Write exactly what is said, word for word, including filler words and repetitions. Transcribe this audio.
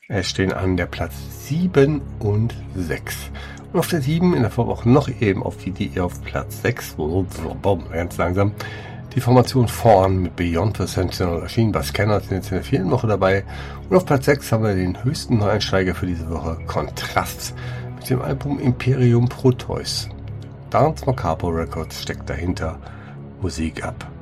Es stehen an der Platz sieben und sechs. Und auf der sieben in der Vorwoche noch eben auf die die auf Platz sechs. Ganz langsam. Die Formation Fawn mit Beyond the Sentinel erschienen bei Scanner sind jetzt in der vierten Woche dabei. Und auf Platz sechs haben wir den höchsten Neueinsteiger für diese Woche, Kontrast, mit dem Album Imperium Proteus. Dance Macabre Records steckt dahinter. Musik ab.